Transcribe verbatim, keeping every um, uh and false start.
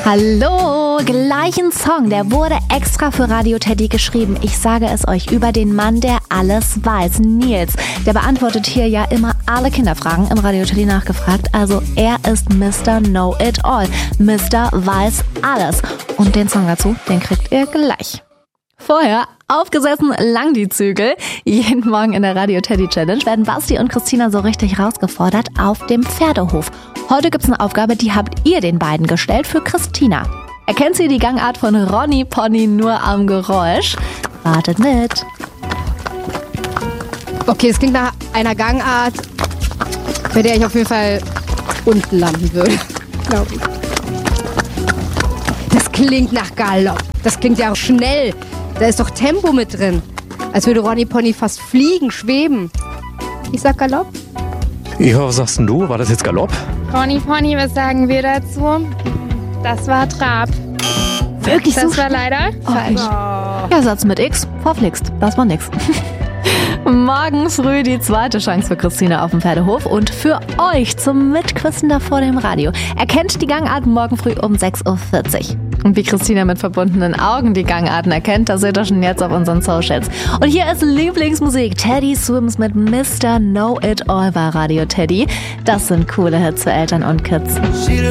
Hallo, gleich ein Song, der wurde extra für Radio Teddy geschrieben. Ich sage es euch, über den Mann, der alles weiß, Nils. Der beantwortet hier ja immer alle Kinderfragen im Radio Teddy nachgefragt. Also er ist Mister Know-It-All. Mister Weiß alles. Und den Song dazu, den kriegt ihr gleich. Vorher aufgesessen lang die Zügel. Jeden Morgen in der Radio Teddy Challenge werden Basti und Christina so richtig rausgefordert auf dem Pferdehof. Heute gibt's eine Aufgabe, die habt ihr den beiden gestellt für Christina. Erkennt sie die Gangart von Ronny Pony nur am Geräusch? Wartet mit. Okay, es klingt nach einer Gangart, bei der ich auf jeden Fall unten landen würde, glaube ich. Das klingt nach Galopp. Das klingt ja auch schnell. Da ist doch Tempo mit drin. Als würde Ronny Pony fast fliegen, schweben. Ich sag Galopp. Ja, was sagst denn du? War das jetzt Galopp? Ronny Pony, was sagen wir dazu? Das war Trab. Wirklich Das so war leider falsch. Ja, Satz mit X, verflixt. Das war nix. Morgen früh die zweite Chance für Christina auf dem Pferdehof und für euch zum Mitquissen da vor dem Radio. Erkennt die Gangart morgen früh um sechs Uhr vierzig. Und wie Christina mit verbundenen Augen die Gangarten erkennt, das seht ihr schon jetzt auf unseren Socials. Und hier ist Lieblingsmusik. Teddy Swims mit Mister Know-It-All bei Radio Teddy. Das sind coole Hits für Eltern und Kids.